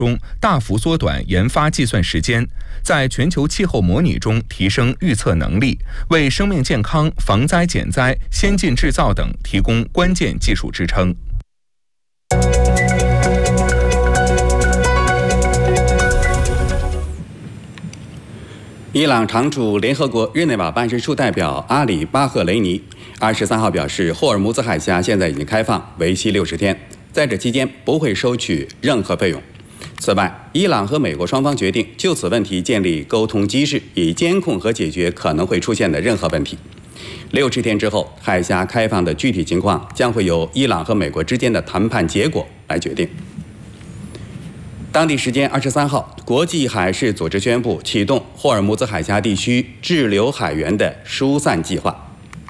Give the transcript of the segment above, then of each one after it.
中大幅缩短研发计算时间，在全球气候模拟中提升预测能力，为生命健康、防灾减灾、先进制造等提供关键技术支撑。 伊朗常驻联合国日内瓦办事处代表阿里巴赫雷尼23号表示，霍尔木兹海峡现在已经开放，为期60天，在这期间不会收取任何费用。此外，伊朗和美国双方决定就此问题建立沟通机制，以监控和解决可能会出现的任何问题。60天之后，海峡开放的具体情况将会由伊朗和美国之间的谈判结果来决定。当地时间23号，国际海事组织宣布启动霍尔木兹海峡地区滞留海员的疏散计划。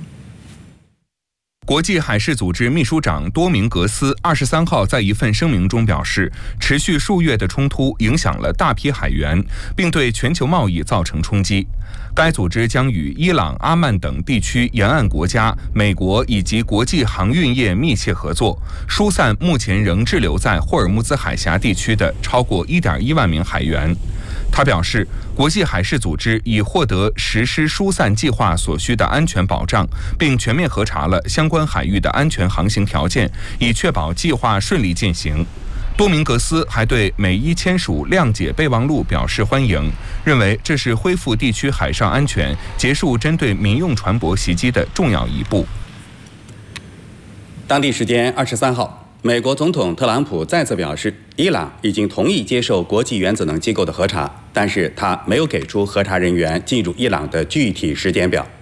国际海事组织秘书长多明格斯23号在一份声明中表示，持续数月的冲突影响了大批海员，并对全球贸易造成冲击。该组织将与伊朗、阿曼等地区沿岸国家、美国以及国际航运业密切合作，疏散目前仍滞留在霍尔木兹海峡地区的超过1.1万名海员。他表示，国际海事组织已获得实施疏散计划所需的安全保障，并全面核查了相关海域的安全航行条件，以确保计划顺利进行。多明格斯还对美伊签署谅解备忘录表示欢迎，认为这是恢复地区海上安全、结束针对民用船舶袭击的重要一步。 当地时间23号，美国总统特朗普再次表示，伊朗已经同意接受国际原子能机构的核查，但是他没有给出核查人员进入伊朗的具体时间表。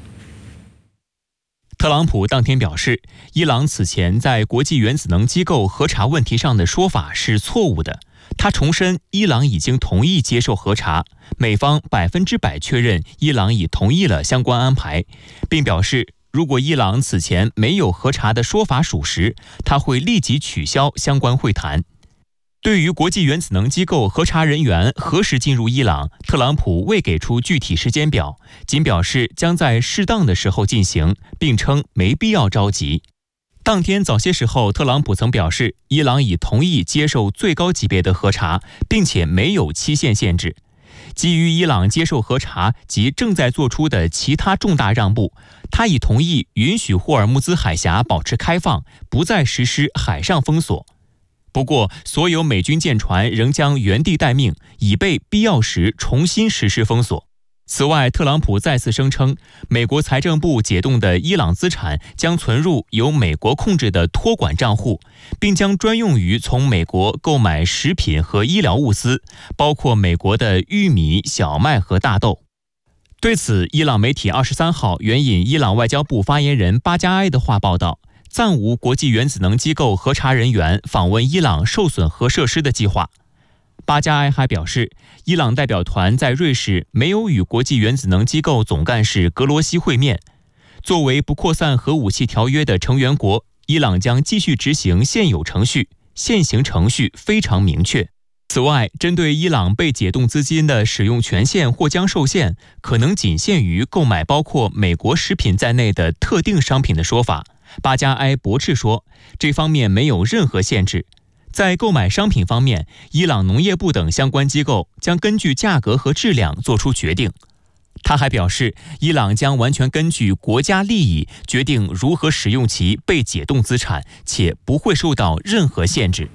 特朗普当天表示，伊朗此前在国际原子能机构核查问题上的说法是错误的。他重申，伊朗已经同意接受核查，美方100%确认伊朗已同意了相关安排，并表示，如果伊朗此前没有核查的说法属实，他会立即取消相关会谈。对于国际原子能机构核查人员何时进入伊朗，特朗普未给出具体时间表，仅表示将在适当的时候进行，并称没必要着急。当天早些时候，特朗普曾表示，伊朗已同意接受最高级别的核查，并且没有期限限制。基于伊朗接受核查及正在做出的其他重大让步，他已同意允许霍尔木兹海峡保持开放，不再实施海上封锁。不过，所有美军舰船仍将原地待命，以备必要时重新实施封锁。此外，特朗普再次声称，美国财政部解冻的伊朗资产将存入由美国控制的托管账户，并将专用于从美国购买食品和医疗物资，包括美国的玉米、小麦和大豆。对此，伊朗媒体23号援引伊朗外交部发言人巴加埃的话报道，暂无国际原子能机构核查人员访问伊朗受损核设施的计划。巴加埃还表示，伊朗代表团在瑞士没有与国际原子能机构总干事格罗西会面。作为不扩散核武器条约的成员国，伊朗将继续执行现有程序，现行程序非常明确。此外，针对伊朗被解冻资金的使用权限或将受限，可能仅限于购买包括美国食品在内的特定商品的说法，巴加埃驳斥说，这方面没有任何限制。在购买商品方面，伊朗农业部等相关机构将根据价格和质量做出决定。他还表示，伊朗将完全根据国家利益决定如何使用其被解冻资产，且不会受到任何限制。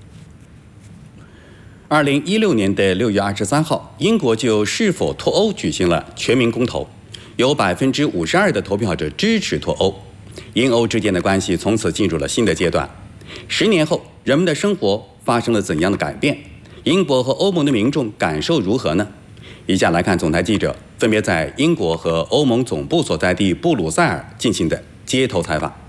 2016年的6月23号，英国就是否脱欧举行了全民公投，有52%的投票者支持脱欧，英欧之间的关系从此进入了新的阶段。10年后，人们的生活发生了怎样的改变？英国和欧盟的民众感受如何呢？以下来看总台记者分别在英国和欧盟总部所在地布鲁塞尔进行的街头采访。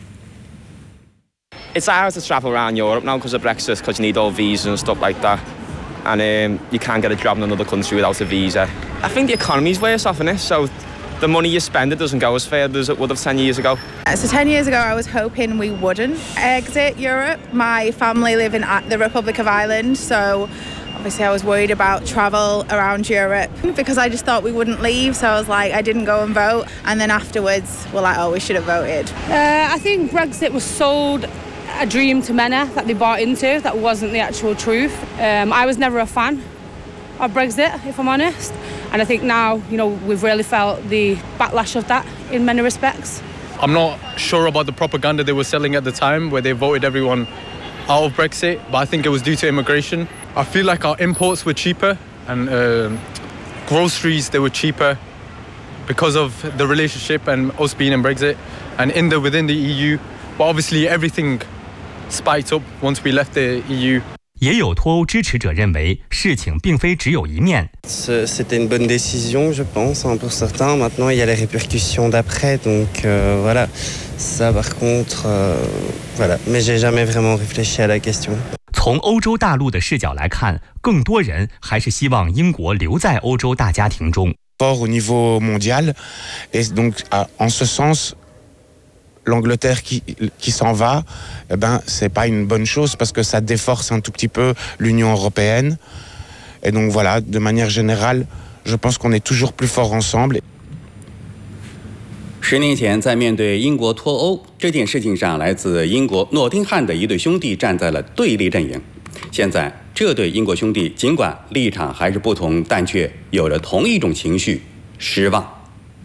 It's hard to travel around Europe now because of Brexit, because you need all visas and stuff like that. And you can't get a job in another country without a visa. I think the economy's worse off in it, so the money you spend, it doesn't go as far as it would have 10 years ago. So 10 years ago, I was hoping we wouldn't exit Europe. My family live in the Republic of Ireland, so obviously I was worried about travel around Europe because I just thought we wouldn't leave, so I was like, I didn't go and vote. And then afterwards, we're like, oh, we should have voted. I think Brexit was sold a dream to many that they bought into that wasn't the actual truth. I was never a fan of Brexit, if I'm honest, and I think now, we've really felt the backlash of that in many respects. I'm not sure about the propaganda they were selling at the time where they voted everyone out of Brexit, but I think it was due to immigration. I feel like our imports were cheaper and groceries, they were cheaper because of the relationship and us being in Brexit and within the EU. But obviously everything spiked up once we left the EU. 也有脱欧支持者认为，事情并非只有一面。 C'était une bonne décision, je pense, pour certains. Maintenant, il y a les répercussions d'après, donc voilà. Ça, par contre, voilà. Mais j'ai jamais vraiment réfléchi à la question. 从欧洲大陆的视角来看，更多人还是希望英国留在欧洲大家庭中。 Au niveau mondial, et donc en ce sens.L'Angleterre qui s'en va, c'est pas une bonne chose parce que ça déforce un tout petit peu l'Union européenne. Et donc voilà, de manière générale, je pense qu'on est toujours plus fort ensemble. 10年前，在面对英国脱欧这件事情上，来自英国诺丁汉的一对兄弟站在了对立阵营。现在，这对英国兄弟尽管立场还是不同，但却有着同一种情绪——失望。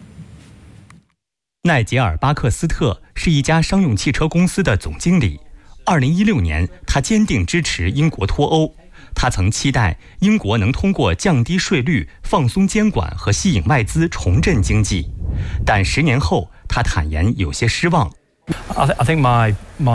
奈杰尔·巴克斯特是一家商用汽车公司的总经理。2016年，他坚定支持英国脱欧。他曾期待英国能通过降低税率、放松监管和吸引外资重振经济。但10年后，他坦言有些失望。 I think my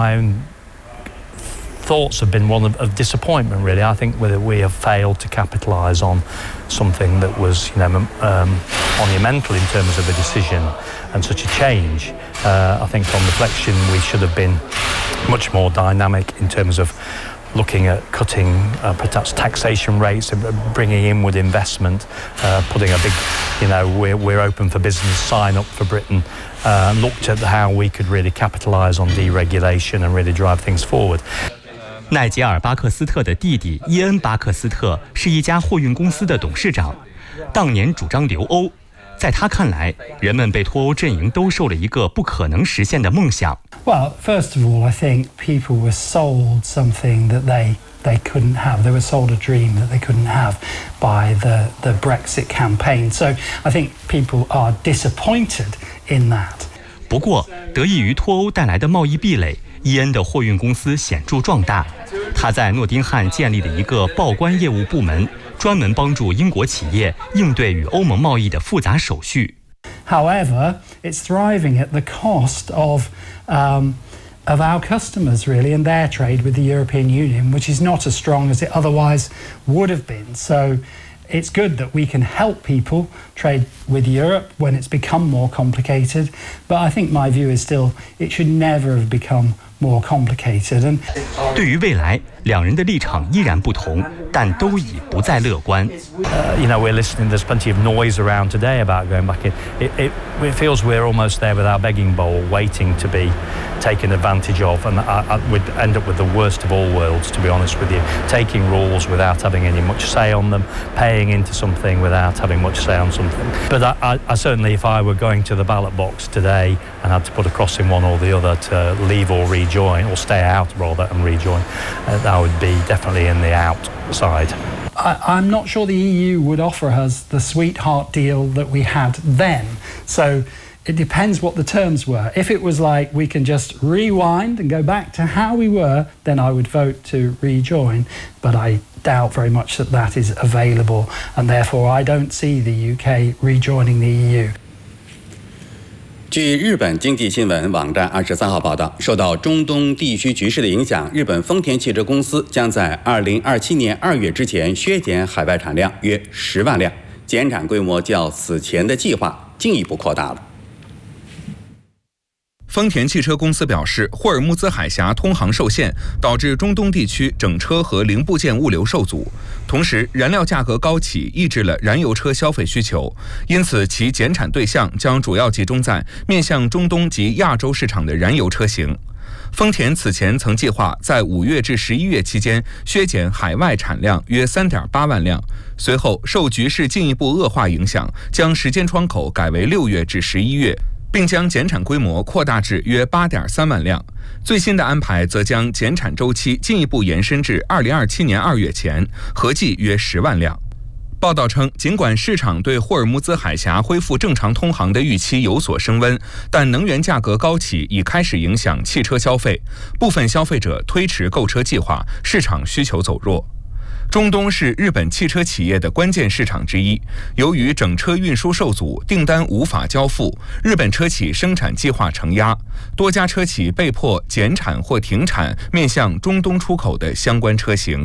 thoughts have been one of disappointment, really. I think whether we have failed to capitalise on something that was, monumental in terms of a decision and such a change. I think on reflection we should have been much more dynamic in terms of looking at cutting perhaps taxation rates, bringing inward investment, putting a big, we're open for business sign up for Britain, looked at how we could really capitalise on deregulation and really drive things forward. 奈杰尔·巴克斯特的弟弟伊恩·巴克斯特是一家货运公司的董事长，当年主张留欧。在他看来，人们被脱欧阵营兜售了一个不可能实现的梦想。 Well, first of all, I think people were sold something that they couldn't have. They were sold a dream that they couldn't have by the Brexit campaign. So I think people are disappointed in that. 不过，得益于脱欧带来的贸易壁垒，伊恩的货运公司显著壮大。他在诺丁汉建立了一个报关业务部门，专门帮助英国企业应对与欧盟贸易的复杂手续。 However, it's thriving at the cost of our customers, really, and their trade with the European Union, which is not as strong as it otherwise would have been. So it's good that we can help people trade with Europe when it's become more complicated, but I think my view is still it should never have become more complicated. And 对于未来，两人的立场依然不同，但都已不再乐观。 We're listening. There's plenty of noise around today about going back in. It feels we're almost there with our begging bowl, waiting to be taken advantage of, and we'd end up with the worst of all worlds, to be honest with you. Taking rules without having any much say on them, paying into something without having much say on something. But I certainly, if I were going to the ballot box today and had to put a cross in one or the other to leave or rejoin, or stay out rather and rejoin, that would be definitely in the out side. I'm not sure the EU would offer us the sweetheart deal that we had then. So it depends what the terms were. If it was like we can just rewind and go back to how we were, then I would vote to rejoin. But I doubt very much that that is available, and therefore I don't see the UK rejoining the EU. 据日本经济新闻网站23号报道，受到中东地区局势的影响，日本丰田汽车公司将在2027年2月之前削减海外产量约10万辆，减产规模较此前的计划进一步扩大了。 丰田汽车公司表示，霍尔木兹海峡通航受限，导致中东地区整车和零部件物流受阻，同时燃料价格高企抑制了燃油车消费需求，因此其减产对象将主要集中在面向中东及亚洲市场的燃油车型。丰田此前曾计划在5月至11月期间削减海外产量约 3.8 万辆，随后受局势进一步恶化影响，将时间窗口改为6月至11月，并将减产规模扩大至约 8.3 万辆。 最新的安排则将减产周期进一步延伸至2027年2月前，合计约10万辆。报道称，尽管市场对霍尔木兹海峡恢复正常通航的预期有所升温，但能源价格高企已开始影响汽车消费，部分消费者推迟购车计划，市场需求走弱。中东是日本汽车企业的关键市场之一，由于整车运输受阻，订单无法交付，日本车企生产计划承压，多家车企被迫减产或停产面向中东出口的相关车型。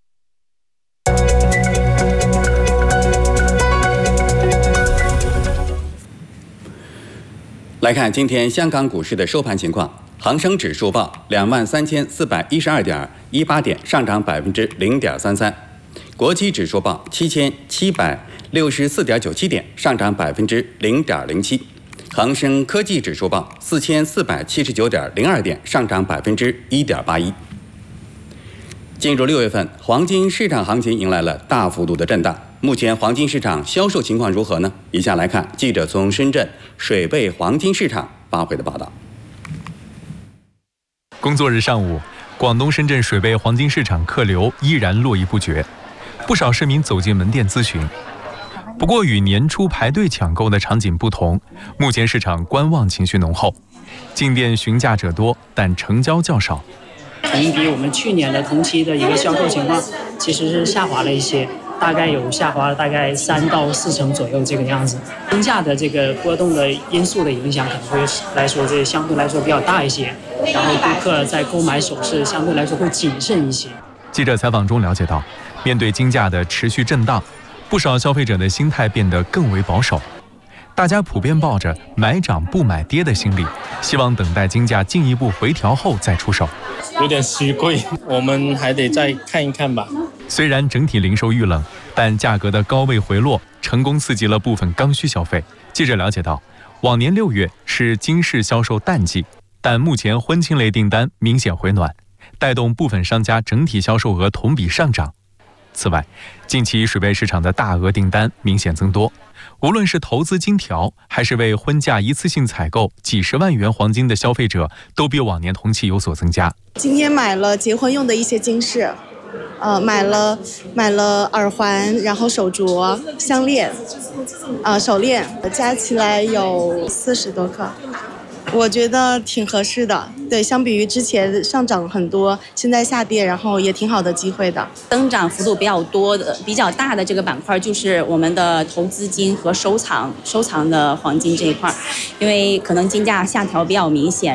来看今天香港股市的收盘情况。恒生指数报23,412.18点，上涨0.33%；国际指数报7,764.97点，上涨0.07%；恒生科技指数报4,479.02点，上涨1.81%。进入6月份，黄金市场行情迎来了大幅度的震荡。目前黄金市场销售情况如何呢？以下来看记者从深圳水贝黄金市场发回的报道。 工作日上午，广东深圳水贝黄金市场客流依然络绎不绝，不少市民走进门店咨询。不过与年初排队抢购的场景不同，目前市场观望情绪浓厚，进店询价者多，但成交较少。 同比我们去年的同期的一个销售情况，其实是下滑了一些，大概有下滑了大概3到4成左右这个样子。金价的这个波动的因素的影响，可能会来说这相对来说比较大一些，然后顾客在购买首饰相对来说会谨慎一些。 记者采访中了解到，面对金价的持续震荡，不少消费者的心态变得更为保守，大家普遍抱着买涨不买跌的心理，希望等待金价进一步回调后再出手。 有点虚贵，我们还得再看一看吧。 虽然整体零售遇冷，但价格的高位回落成功刺激了部分刚需消费。记者了解到，往年6月是金饰销售淡季，但目前婚庆类订单明显回暖，带动部分商家整体销售额同比上涨。此外，近期水贝市场的大额订单明显增多，无论是投资金条还是为婚嫁一次性采购几十万元黄金的消费者，都比往年同期有所增加。 今天买了结婚用的一些金饰，买了耳环，然后手镯、项链，手链，加起来有40多克。我觉得挺合适的，对，相比于之前上涨很多，现在下跌，然后也挺好的机会的。 增长幅度比较多的、比较大的这个板块就是我们的投资金和收藏的黄金这一块，因为可能金价下调比较明显。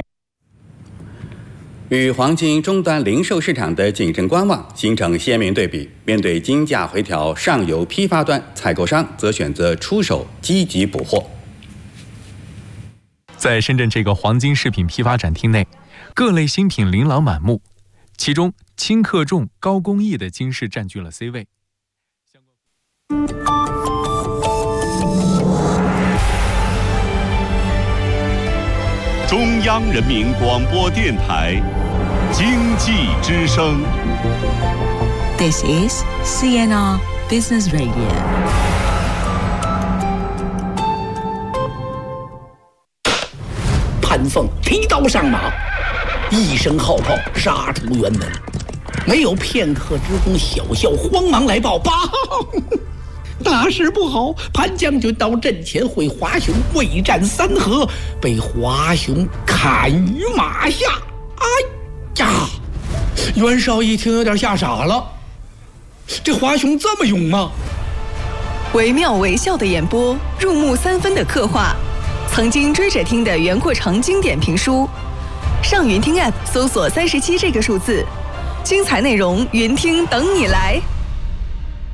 与黄金终端零售市场的谨慎观望形成鲜明对比。面对金价回调，上游批发端采购商则选择出手积极补货。 在深圳这个黄金饰品批发展厅内，各类新品琳琅满目，其中轻克重、高工艺的金饰占据了 C 位。 中央人民广播电台经济之声。 This is CNR Business Radio。 潘凤提刀上马，一声号炮杀出辕门，没有片刻之功，小校慌忙来报：大事不好！潘将军到阵前会华雄未战3合，被华雄砍于马下。哎呀！袁绍一听有点吓傻了，这华雄这么勇吗？ 惟妙惟肖的演播，入木3分的刻画，曾经追着听的袁阔成经典评书，上云听 App 搜索37这个数字，精彩内容云听等你来。